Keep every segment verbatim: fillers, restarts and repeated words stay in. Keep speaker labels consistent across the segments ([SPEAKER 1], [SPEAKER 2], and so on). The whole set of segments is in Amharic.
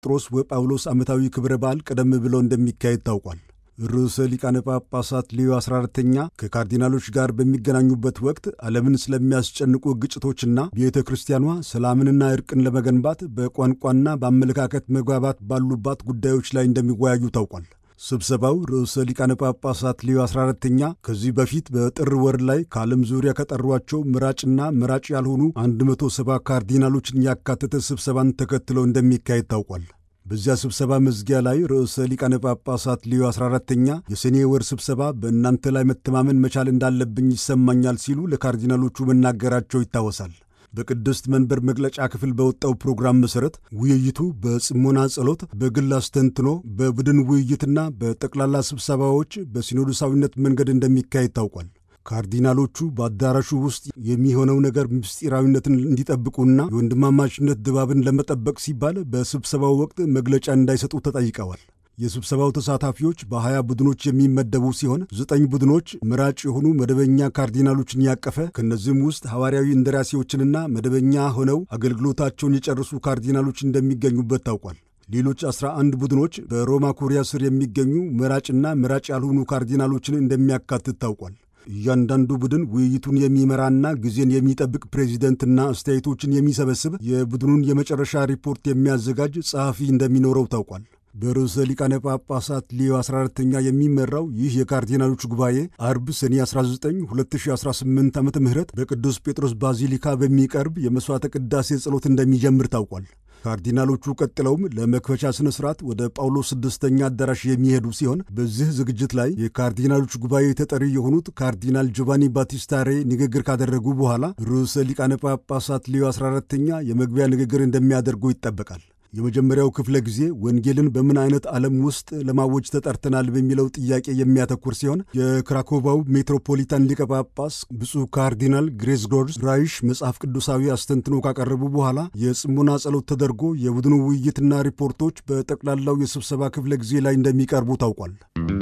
[SPEAKER 1] ጴጥሮስ ወጳውሎስ ዓመታዊ ክብረ በዓል ቀደም ብሎ እንደሚካሄድ ታውቋል። ርዕሰ ሊቃነ ጳጳሳት ሌዮ አስራ አራተኛ ከካርዲናሎች ጋር በሚገናኙበት ወቅት ዓለምን ስለሚያስጨንቁ ግጭቶችና ቤተ ክርስቲያኗ ሰላምንና ዕርቅን ለመገንባት በቋንቋና በአመለካከት መግባባት ባሉባት ጉዳዮች ላይ እንደሚወያዩ ታውቋል። ስብሰባው ርዕሰ ሊቃነ ጳጳሳት ሌዮ አስራ አራተኛ ከዚህ በፊት በጥር ወር ላይ ከዓለም ዙሪያ ከጠሯቸው መራጭና መራጭ ያልሆኑ አንድ መቶ ሰባ ካርዲናሎችን ያካተተ ስብሰባን ተከትሎ እንደሚካሄድ ታውቋል። በዚያ ስብሰባ መዝጊያ ላይ ርዕሰ ሊቃነ ጳጳሳት ሌዮ አስራ አራተኛ የሰኔ ወር ስብሰባ በእናንተ ላይ መተማመን መቻል እንዳለብኝ ይሰማኛል ሲሉ ለካርዲናሎቹ መናገራቸው ይታወሳል። በቅድስት መንበር መግለጫ ክፍል በወጣው ፕሮግራም መሠረት ውይይቱ በጽሞና ጸሎት፣ በግል አስተንትኖ፣ በቡድን ውይይትና በጠቅላላ ስብሰባዎች በሲኖዶሳዊነት መንገድ እንደሚካሄድ ታውቋል። ካርዲናሎቹ በአዳራሹ ውስጥ የሚሆነው ነገር ምስጢራዊነትን እንዲጠብቁና የወንድማማችነት ድባብን ለመጠበቅ ሲባል በስብሰባው ወቅት መግለጫ እንዳይሰጡ ተጠይቀዋል። የስብሰባው ተሳታፊዎች በሀያ ቡድኖች የሚመደቡ ሲሆን ዘጠኝ ቡድኖች መራጭ የሆኑ መደበኛ ካርዲናሎችን ያቀፈ፣ ከእነዚህም ውስጥ ሐዋርያዊ እንደራሴዎችንና መደበኛ ሆነው አገልግሎታቸውን የጨረሱ ካርዲናሎች እንደሚገኙበት ታውቋል። ሌሎች አስራ አንድ ቡድኖች በሮማ ኩሪያ ስር የሚገኙ መራጭና መራጭ ያልሆኑ ካርዲናሎችን እንደሚያካትት ታውቋል። እያንዳንዱ ቡድን ውይይቱን የሚመራና ጊዜን የሚጠብቅ ፕሬዚደንትና አስተያየቶችን የሚሰበስብ የቡድኑን የመጨረሻ ሪፖርት የሚያዘጋጅ ጸሐፊ እንደሚኖረው ታውቋል። በርዕሰ ሊቃነ ጳጳሳት ሌዮ አስራ አራተኛ የሚመራው ይህ የካርዲናሎች ጉባኤ አርብ ሰኔ አስራ ዘጠኝ ሁለት ሺህ አስራ ስምንት ዓመተ ምህረት በቅዱስ ጴጥሮስ ባዚሊካ በሚቀርብ የመሥዋዕተ ቅዳሴ ጸሎት እንደሚጀምር ታውቋል። ካርዲናሎቹ ቀጥለውም ለመክፈቻ ሥነ ሥርዓት ወደ ጳውሎስ ስድስተኛ አዳራሽ የሚሄዱ ሲሆን በዚህ ዝግጅት ላይ የካርዲናሎች ጉባኤ ተጠሪ የሆኑት ካርዲናል ጆቫኒ ባቲስታ ሬ ንግግር ካደረጉ በኋላ ርዕሰ ሊቃነ ጳጳሳት ሌዮ አስራ አራተኛ የመግቢያ ንግግር እንደሚያደርጉ ይጠበቃል። የመጀመሪያው ክፍለ ጊዜ ወንጌልን በምን አይነት ዓለም ውስጥ ለማወጅ ተጠርተናል በሚለው ጥያቄ የሚያተኩር ሲሆን የክራኮቫው ሜትሮፖሊታን ሊቀ ጳጳስ ብፁዕ ካርዲናል ግሬዝጎር ራይሽ መጽሐፍ ቅዱሳዊ አስተንትኖ ካቀረቡ በኋላ የጽሞና ጸሎት ተደርጎ የቡድኑ ውይይትና ሪፖርቶች በጠቅላላው የስብሰባ ክፍለ ጊዜ ላይ እንደሚቀርቡ ታውቋል።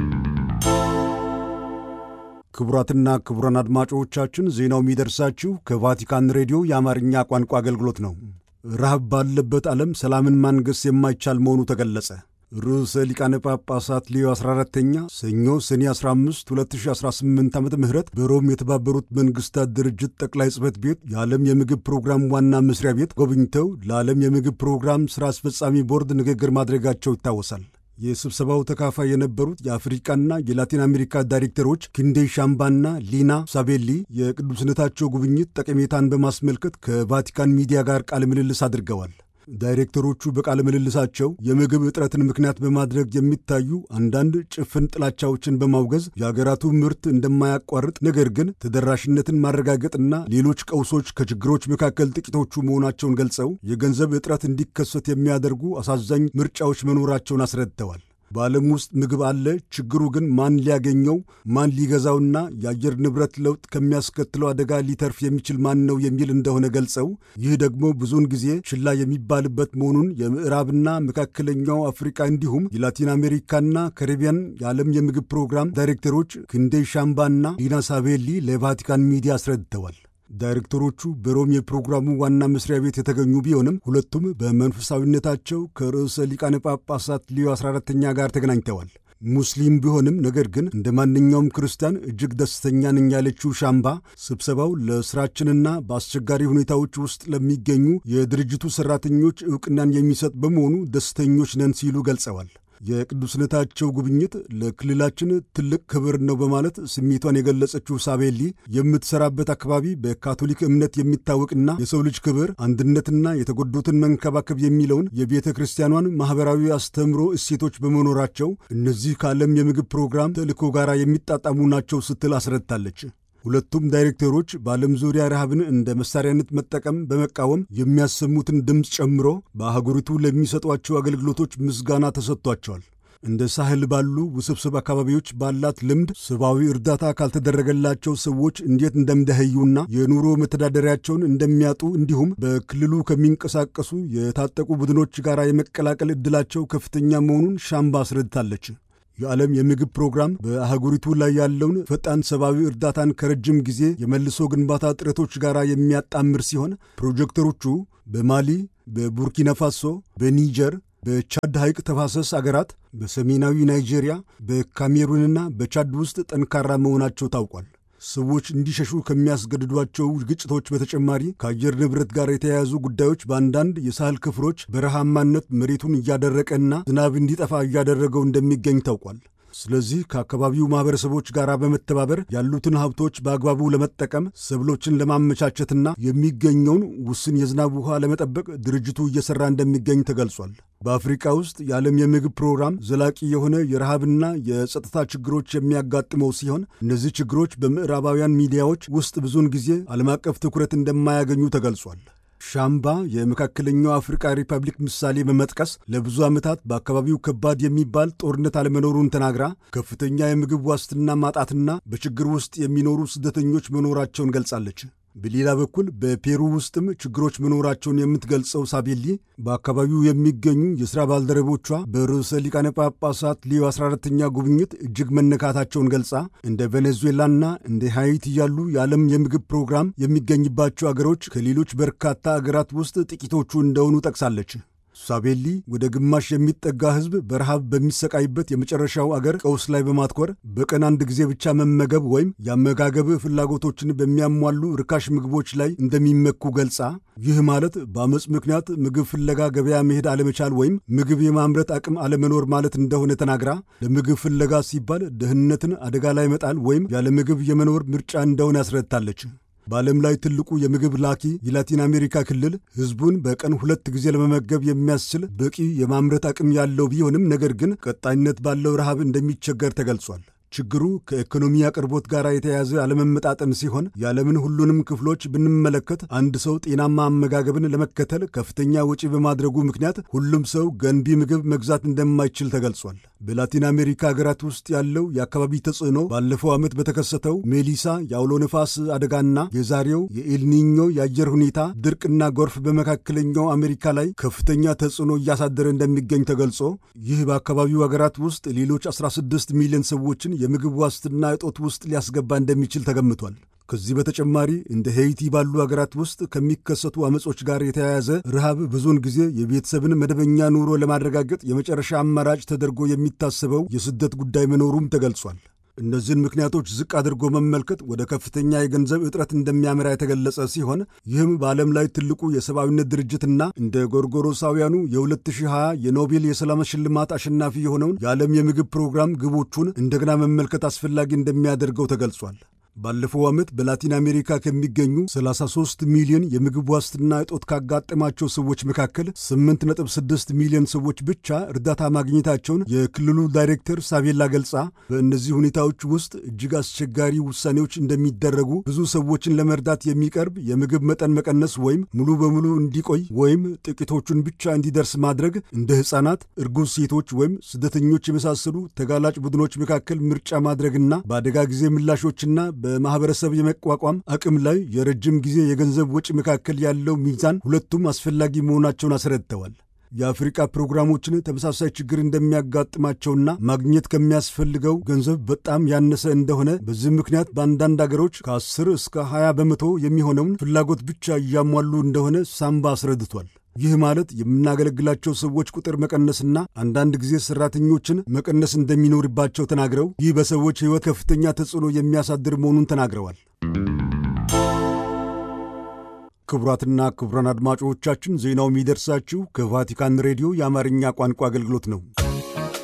[SPEAKER 1] ክቡራትና ክቡራን አድማጮቻችን ዜናው የሚደርሳችሁ ከቫቲካን ሬዲዮ የአማርኛ ቋንቋ አገልግሎት ነው። ረሃብ ባለበት ዓለም ሰላምን ማንገስ የማይቻል መሆኑ ተገለጸ። ርዕሰ ሊቃነ ጳጳሳት ሌዮ አስራ አራተኛ ሰኞ ሰኔ አስራ አምስት ሁለት ሺህ አስራ ስምንት ዓመተ ምህረት በሮም የተባበሩት መንግሥታት ድርጅት ጠቅላይ ጽሕፈት ቤት የዓለም የምግብ ፕሮግራም ዋና መስሪያ ቤት ጎብኝተው ለዓለም የምግብ ፕሮግራም ሥራ አስፈጻሚ ቦርድ ንግግር ማድረጋቸው ይታወሳል። የስብሰባው ተካፋይ የነበሩት የአፍሪካና የላቲን አሜሪካ ዳይሬክተሮች ኪንዴ ሻምባና ሊና ሳቤሊ የቅዱስነታቸው ጉብኝት ጠቀሜታን በማስመልከት ከቫቲካን ሚዲያ ጋር ቃለ ምልልስ አድርገዋል። ዳይሬክተሮቹ በቃለ ምልልሳቸው የምግብ እጥረትን ምክንያት በማድረግ የሚታዩ አንዳንድ ጭፍን ጥላቻዎችን በማውገዝ የአገራቱ ምርት እንደማያቋርጥ፣ ነገር ግን ተደራሽነትን ማረጋገጥና ሌሎች ቀውሶች ከችግሮች መካከል ጥቂቶቹ መሆናቸውን ገልጸው የገንዘብ እጥረት እንዲከሰት የሚያደርጉ አሳዛኝ ምርጫዎች መኖራቸውን አስረድተዋል። በዓለም ውስጥ ምግብ አለ፣ ችግሩ ግን ማን ሊያገኘው፣ ማን ሊገዛውና የአየር ንብረት ለውጥ ከሚያስከትለው አደጋ ሊተርፍ የሚችል ማን ነው የሚል እንደሆነ ገልጸው ይህ ደግሞ ብዙውን ጊዜ ችላ የሚባልበት መሆኑን የምዕራብና መካከለኛው አፍሪካ እንዲሁም የላቲን አሜሪካና ካሪቢያን የዓለም የምግብ ፕሮግራም ዳይሬክተሮች ኪንዴ ሻምባና ሊና ሳቤሊ ለቫቲካን ሚዲያ አስረድተዋል። ዳይሬክተሮቹ በሮም የፕሮግራሙ ዋና መስሪያ ቤት የተገኙ ቢሆንም ሁለቱም በመንፈሳዊነታቸው ከርዕሰ ሊቃነ ጳጳሳት ሌዮ አስራ አራተኛ ጋር ተገናኝተዋል። ሙስሊም ቢሆንም ነገር ግን እንደ ማንኛውም ክርስቲያን እጅግ ደስተኛ ነኝ ያለችው ሻምባ ስብሰባው ለሥራችንና በአስቸጋሪ ሁኔታዎች ውስጥ ለሚገኙ የድርጅቱ ሠራተኞች ዕውቅናን የሚሰጥ በመሆኑ ደስተኞች ነን ሲሉ ገልጸዋል። የቅዱስነታቸው ጉብኝት ለክልላችን ትልቅ ክብር ነው በማለት ስሜቷን የገለጸችው ሳቤሊ የምትሰራበት አካባቢ በካቶሊክ እምነት የሚታወቅና የሰው ልጅ ክብር፣ አንድነትና የተጎዱትን መንከባከብ የሚለውን የቤተ ክርስቲያኗን ማኅበራዊ አስተምሮ እሴቶች በመኖራቸው እነዚህ ከዓለም የምግብ ፕሮግራም ተልእኮ ጋር የሚጣጣሙ ናቸው ስትል አስረድታለች። ሁለቱም ዳይሬክተሮች በዓለም ዙሪያ ረሃብን እንደ መሳሪያነት መጠቀም በመቃወም የሚያሰሙትን ድምፅ ጨምሮ በአህጉሪቱ ለሚሰጧቸው አገልግሎቶች ምስጋና ተሰጥቷቸዋል። እንደ ሳህል ባሉ ውስብስብ አካባቢዎች ባላት ልምድ ሰብአዊ እርዳታ ካልተደረገላቸው ሰዎች እንዴት እንደሚደኸዩና የኑሮ መተዳደሪያቸውን እንደሚያጡ እንዲሁም በክልሉ ከሚንቀሳቀሱ የታጠቁ ቡድኖች ጋር የመቀላቀል ዕድላቸው ከፍተኛ መሆኑን ሻምባ አስረድታለች። የዓለም የምግብ ፕሮግራም በአህጉሪቱ ላይ ያለውን ፈጣን ሰብአዊ እርዳታን ከረጅም ጊዜ የመልሶ ግንባታ ጥረቶች ጋር የሚያጣምር ሲሆን ፕሮጀክተሮቹ በማሊ፣ በቡርኪና ፋሶ፣ በኒጀር፣ በቻድ ሐይቅ ተፋሰስ አገራት፣ በሰሜናዊ ናይጄሪያ፣ በካሜሩንና በቻድ ውስጥ ጠንካራ መሆናቸው ታውቋል። ሰዎች እንዲሸሹ ከሚያስገድዷቸው ግጭቶች በተጨማሪ ከአየር ንብረት ጋር የተያያዙ ጉዳዮች በአንዳንድ የሳህል ክፍሎች በረሃማነት መሬቱን እያደረቀና ዝናብ እንዲጠፋ እያደረገው እንደሚገኝ ታውቋል። ስለዚህ ከአካባቢው ማህበረሰቦች ጋር በመተባበር ያሉትን ሀብቶች በአግባቡ ለመጠቀም ሰብሎችን ለማመቻቸትና የሚገኘውን ውስን የዝናብ ውሃ ለመጠበቅ ድርጅቱ እየሰራ እንደሚገኝ ተገልጿል። በአፍሪካ ውስጥ የዓለም የምግብ ፕሮግራም ዘላቂ የሆነ የረሃብና የጸጥታ ችግሮች የሚያጋጥመው ሲሆን እነዚህ ችግሮች በምዕራባውያን ሚዲያዎች ውስጥ ብዙውን ጊዜ ዓለም አቀፍ ትኩረት እንደማያገኙ ተገልጿል። ሻምባ የመካከለኛው አፍሪካ ሪፐብሊክ ምሳሌ በመጥቀስ ለብዙ ዓመታት በአካባቢው ከባድ የሚባል ጦርነት አለመኖሩን ተናግራ ከፍተኛ የምግብ ዋስትና ማጣትና በችግር ውስጥ የሚኖሩ ስደተኞች መኖራቸውን ገልጻለች። በሌላ በኩል በፔሩ ውስጥም ችግሮች መኖራቸውን የምትገልጸው ሳቤሊ በአካባቢው የሚገኙ የሥራ ባልደረቦቿ በርዕሰ ሊቃነ ጳጳሳት ሊዮ አስራ አራተኛ ጉብኝት እጅግ መነካታቸውን ገልጻ እንደ ቬኔዙዌላና እንደ ሃይቲ ያሉ የዓለም የምግብ ፕሮግራም የሚገኝባቸው አገሮች ከሌሎች በርካታ አገራት ውስጥ ጥቂቶቹ እንደሆኑ ጠቅሳለች። ሳቤሊ ወደ ግማሽ የሚጠጋ ሕዝብ በረሃብ በሚሰቃይበት የመጨረሻው አገር ቀውስ ላይ በማትኮር በቀን አንድ ጊዜ ብቻ መመገብ ወይም የአመጋገብ ፍላጎቶችን በሚያሟሉ ርካሽ ምግቦች ላይ እንደሚመኩ ገልጻ ይህ ማለት በአመፅ ምክንያት ምግብ ፍለጋ ገበያ መሄድ አለመቻል ወይም ምግብ የማምረት አቅም አለመኖር ማለት እንደሆነ ተናግራ ለምግብ ፍለጋ ሲባል ደህንነትን አደጋ ላይ መጣል ወይም ያለ ምግብ የመኖር ምርጫ እንደሆነ ያስረድታለች። በዓለም ላይ ትልቁ የምግብ ላኪ የላቲን አሜሪካ ክልል ሕዝቡን በቀን ሁለት ጊዜ ለመመገብ የሚያስችል በቂ የማምረት አቅም ያለው ቢሆንም ነገር ግን ቀጣይነት ባለው ረሃብ እንደሚቸገር ተገልጿል። ችግሩ ከኢኮኖሚ አቅርቦት ጋር የተያያዘ አለመመጣጠን ሲሆን የዓለምን ሁሉንም ክፍሎች ብንመለከት አንድ ሰው ጤናማ አመጋገብን ለመከተል ከፍተኛ ወጪ በማድረጉ ምክንያት ሁሉም ሰው ገንቢ ምግብ መግዛት እንደማይችል ተገልጿል። በላቲን አሜሪካ ሀገራት ውስጥ ያለው የአካባቢ ተጽዕኖ ባለፈው ዓመት በተከሰተው ሜሊሳ የአውሎ ነፋስ አደጋና የዛሬው የኤልኒኞ የአየር ሁኔታ ድርቅና ጎርፍ በመካከለኛው አሜሪካ ላይ ከፍተኛ ተጽዕኖ እያሳደረ እንደሚገኝ ተገልጾ ይህ በአካባቢው ሀገራት ውስጥ ሌሎች አስራ ስድስት ሚሊዮን ሰዎችን የምግብ ዋስትና እጦት ውስጥ ሊያስገባ እንደሚችል ተገምቷል። ከዚህ በተጨማሪ እንደ ሄይቲ ባሉ አገራት ውስጥ ከሚከሰቱ አመጾች ጋር የተያያዘ ረሃብ ብዙውን ጊዜ የቤተሰብን መደበኛ ኑሮ ለማረጋገጥ የመጨረሻ አማራጭ ተደርጎ የሚታሰበው የስደት ጉዳይ መኖሩም ተገልጿል። እነዚህን ምክንያቶች ዝቅ አድርጎ መመልከት ወደ ከፍተኛ የገንዘብ እጥረት እንደሚያመራ የተገለጸ ሲሆን ይህም በዓለም ላይ ትልቁ የሰብአዊነት ድርጅትና እንደ ጎርጎሮሳውያኑ የ2020 የኖቤል የሰላም ሽልማት አሸናፊ የሆነውን የዓለም የምግብ ፕሮግራም ግቦቹን እንደገና መመልከት አስፈላጊ እንደሚያደርገው ተገልጿል። ባለፈው ዓመት በላቲን አሜሪካ ከሚገኙ ሰላሳ ሦስት ሚሊዮን የምግብ ዋስትና እጦት ካጋጠማቸው ሰዎች መካከል ስምንት ነጥብ ስድስት ሚሊዮን ሰዎች ብቻ እርዳታ ማግኘታቸውን የክልሉ ዳይሬክተር ሳቤላ ገልጻ በእነዚህ ሁኔታዎች ውስጥ እጅግ አስቸጋሪ ውሳኔዎች እንደሚደረጉ ብዙ ሰዎችን ለመርዳት የሚቀርብ የምግብ መጠን መቀነስ ወይም ሙሉ በሙሉ እንዲቆይ ወይም ጥቂቶቹን ብቻ እንዲደርስ ማድረግ እንደ ሕፃናት፣ እርጉዝ ሴቶች ወይም ስደተኞች የመሳሰሉ ተጋላጭ ቡድኖች መካከል ምርጫ ማድረግና በአደጋ ጊዜ ምላሾችና በማህበረሰብ የመቋቋም አቅም ላይ የረጅም ጊዜ የገንዘብ ወጪ መካከል ያለው ሚዛን ሁለቱም አስፈላጊ መሆናቸውን አስረድተዋል። የአፍሪካ ፕሮግራሞችን ተመሳሳይ ችግር እንደሚያጋጥማቸውና ማግኘት ከሚያስፈልገው ገንዘብ በጣም ያነሰ እንደሆነ በዚህ ምክንያት በአንዳንድ አገሮች ከአስር እስከ ሀያ በመቶ የሚሆነውን ፍላጎት ብቻ እያሟሉ እንደሆነ ሳምባ አስረድቷል። ይህ ማለት የምናገለግላቸው ሰዎች ቁጥር መቀነስና አንዳንድ ጊዜ ሠራተኞችን መቀነስ እንደሚኖርባቸው ተናግረው ይህ በሰዎች ሕይወት ከፍተኛ ተጽዕኖ የሚያሳድር መሆኑን ተናግረዋል። ክቡራትና ክቡራን አድማጮቻችን ዜናው የሚደርሳችሁ ከቫቲካን ሬዲዮ የአማርኛ ቋንቋ አገልግሎት ነው።